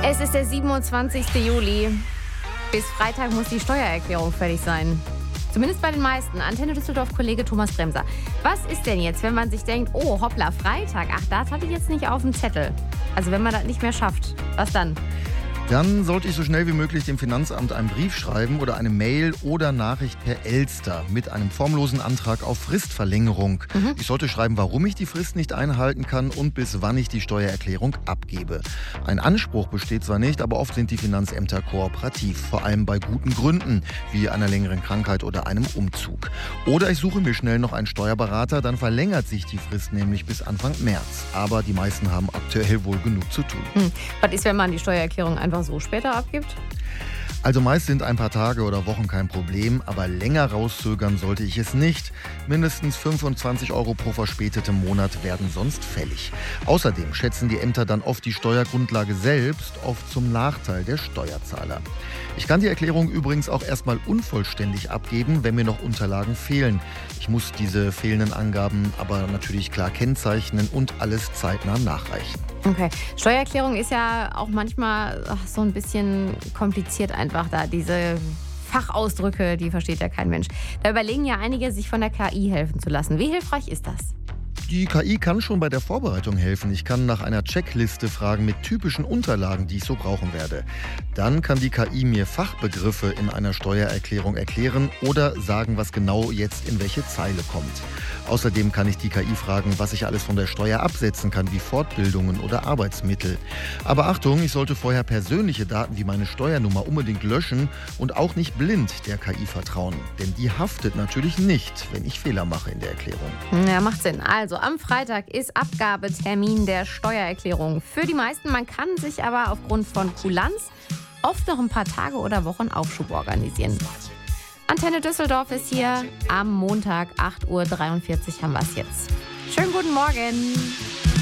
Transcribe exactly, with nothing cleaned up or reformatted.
Es ist der siebenundzwanzigsten Juli. Bis Freitag muss die Steuererklärung fertig sein. Zumindest bei den meisten. Antenne Düsseldorf-Kollege Thomas Bremser. Was ist denn jetzt, wenn man sich denkt, oh hoppla, Freitag, ach, das hatte ich jetzt nicht auf dem Zettel. Also wenn man das nicht mehr schafft, was dann? Dann sollte ich so schnell wie möglich dem Finanzamt einen Brief schreiben oder eine Mail oder Nachricht per Elster mit einem formlosen Antrag auf Fristverlängerung. Mhm. Ich sollte schreiben, warum ich die Frist nicht einhalten kann und bis wann ich die Steuererklärung abgebe. Ein Anspruch besteht zwar nicht, aber oft sind die Finanzämter kooperativ, vor allem bei guten Gründen, wie einer längeren Krankheit oder einem Umzug. Oder ich suche mir schnell noch einen Steuerberater, dann verlängert sich die Frist nämlich bis Anfang März. Aber die meisten haben aktuell wohl genug zu tun. Hm. Was ist, wenn man die Steuererklärung einfach so später abgibt? Also meist sind ein paar Tage oder Wochen kein Problem, aber länger rauszögern sollte ich es nicht. Mindestens fünfundzwanzig Euro pro verspätetem Monat werden sonst fällig. Außerdem schätzen die Ämter dann oft die Steuergrundlage selbst, oft zum Nachteil der Steuerzahler. Ich kann die Erklärung übrigens auch erstmal unvollständig abgeben, wenn mir noch Unterlagen fehlen. Ich muss diese fehlenden Angaben aber natürlich klar kennzeichnen und alles zeitnah nachreichen. Okay. Steuererklärung ist ja auch manchmal ach, so ein bisschen kompliziert einfach da. Diese Fachausdrücke, die versteht ja kein Mensch. Da überlegen ja einige, sich von der K I helfen zu lassen. Wie hilfreich ist das? Die K I kann schon bei der Vorbereitung helfen. Ich kann nach einer Checkliste fragen mit typischen Unterlagen, die ich so brauchen werde. Dann kann die K I mir Fachbegriffe in einer Steuererklärung erklären oder sagen, was genau jetzt in welche Zeile kommt. Außerdem kann ich die K I fragen, was ich alles von der Steuer absetzen kann, wie Fortbildungen oder Arbeitsmittel. Aber Achtung, ich sollte vorher persönliche Daten wie meine Steuernummer unbedingt löschen und auch nicht blind der K I vertrauen. Denn die haftet natürlich nicht, wenn ich Fehler mache in der Erklärung. Ja, macht Sinn. Also am Freitag ist Abgabetermin der Steuererklärung. Für die meisten, man kann sich aber aufgrund von Kulanz oft noch ein paar Tage oder Wochen Aufschub organisieren. Antenne Düsseldorf ist hier am Montag, acht Uhr dreiundvierzig haben wir es jetzt. Schönen guten Morgen.